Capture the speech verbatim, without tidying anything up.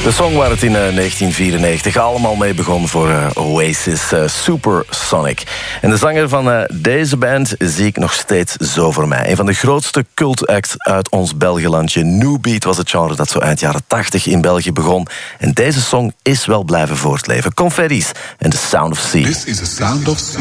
De song waar het in uh, negentien vierennegentig allemaal mee begon voor uh, Oasis, uh, Supersonic. En de zanger van uh, deze band zie ik nog steeds zo voor mij. Een van de grootste cult-acts uit ons Belgelandje. New Beat was het genre dat zo eind jaren tachtig in België begon. En deze song is wel blijven voortleven. Confetti's en The Sound of Sea. This is the sound of sea.